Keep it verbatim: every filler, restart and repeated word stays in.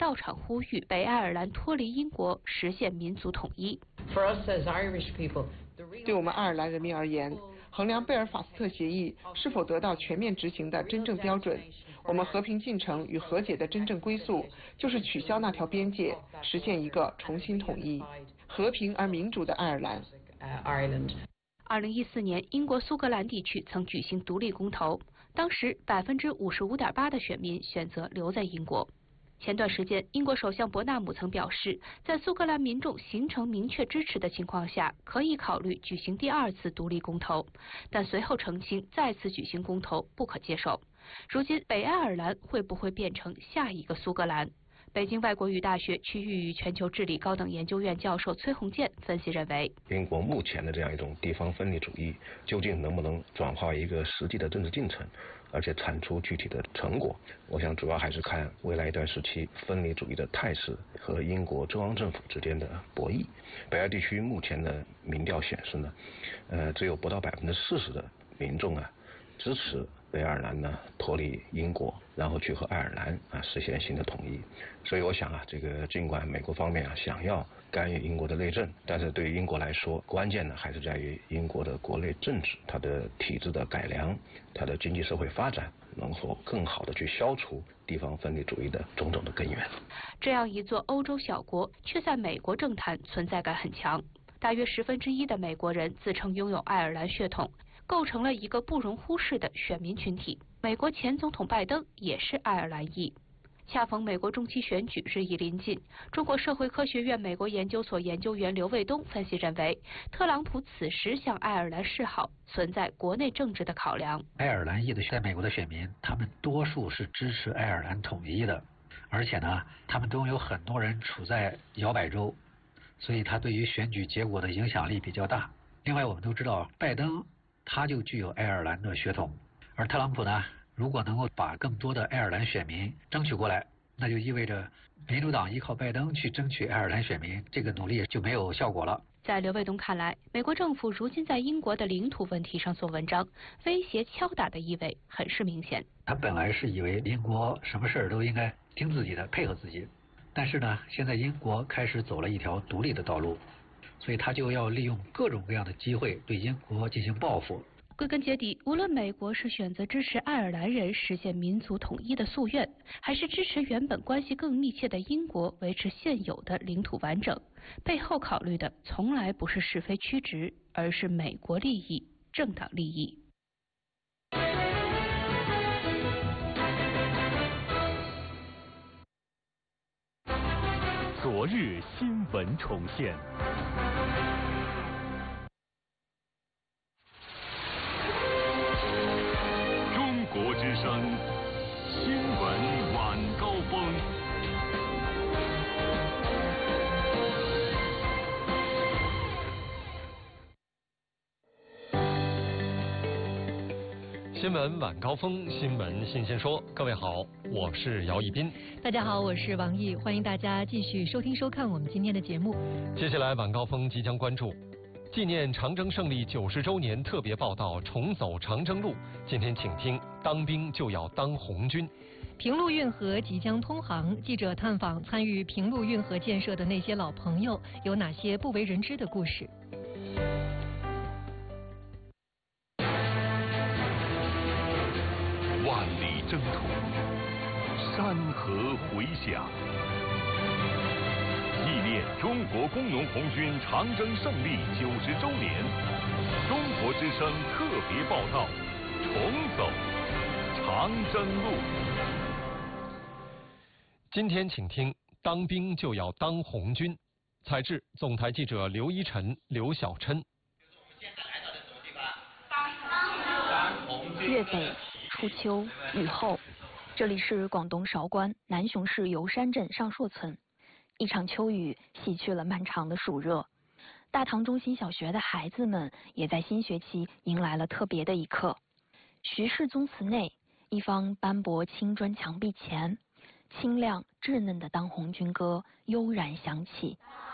到场呼吁北爱尔兰脱离英国，实现民族统一。 对我们爱尔兰人民而言，衡量贝尔法斯特协议是否得到全面执行的真正标准，我们和平进程与和解的真正归宿，就是取消那条边界，实现一个重新统一、和平而民主的爱尔兰。 二零一四年，英国苏格兰地区曾举行独立公投，当时百分之五十五点八的选民选择留在英国。前段时间，英国首相伯纳姆曾表示，在苏格兰民众形成明确支持的情况下，可以考虑举行第二次独立公投，但随后澄清再次举行公投不可接受。如今，北爱尔兰会不会变成下一个苏格兰？北京外国语大学区域与全球治理高等研究院教授崔洪建分析认为， 英国目前的这样一种地方分离主义，究竟能不能转化为一个实际的政治进程，而且产出具体的成果，我想主要还是看未来一段时期分离主义的态势和英国中央政府之间的博弈。北爱地区目前的民调显示呢，呃，只有不到百分之四十的民众啊支持北爱尔兰呢脱离英国，然后去和爱尔兰啊实现新的统一。所以我想啊，这个尽管美国方面啊想要干预英国的内政，但是对于英国来说，关键呢还是在于英国的国内政治、它的体制的改良、它的经济社会发展，能否更好的去消除地方分离主义的种种的根源。 这样一座欧洲小国，却在美国政坛存在感很强。大约十分之一的美国人自称拥有爱尔兰血统，构成了一个不容忽视的选民群体。美国前总统拜登也是爱尔兰裔。恰逢美国中期选举日益临近，中国社会科学院美国研究所研究员刘卫东分析认为，特朗普此时向爱尔兰示好，存在国内政治的考量。 爱尔兰裔的在美国的选民，他们多数是支持爱尔兰统一的，而且呢，他们中有很多人处在摇摆州，所以他对于选举结果的影响力比较大。另外，我们都知道，拜登他就具有爱尔兰的血统，而特朗普呢，如果能够把更多的爱尔兰选民争取过来，那就意味着民主党依靠拜登去争取爱尔兰选民，这个努力就没有效果了。 在刘卫东看来，美国政府如今在英国的领土问题上做文章，威胁敲打的意味很是明显。 他本来是以为英国什么事儿都应该听自己的，配合自己，但是呢，现在英国开始走了一条独立的道路，所以他就要利用各种各样的机会对英国进行报复。 归根结底，无论美国是选择支持爱尔兰人实现民族统一的夙愿，还是支持原本关系更密切的英国维持现有的领土完整，背后考虑的从来不是是非曲直，而是美国利益、政党利益。 昨日新闻重现。中国之声新闻晚高峰。新闻晚高峰，新闻新鲜说。各位好，我是姚一斌。 大家好，我是王毅，欢迎大家继续收听收看我们今天的节目。 接下来晚高峰即将关注纪念长征胜利九十周年特别报道《重走长征路》。今天请听：当兵就要当红军。 平陆运河即将通航，记者探访参与平陆运河建设的那些老朋友，有哪些不为人知的故事？ 万里征途，山河回响，纪念中国工农红军长征胜利九十周年，中国之声特别报道：重走长征路。今天请听：当兵就要当红军。采制：总台记者刘一晨、刘小琛。 粤北初秋雨后，这里是广东韶关南雄市油山镇上朔村。一场秋雨洗去了漫长的暑热，大塘中心小学的孩子们也在新学期迎来了特别的一刻。徐氏宗祠内，一方斑驳青砖墙壁前，清亮稚嫩的当红军歌悠然响起。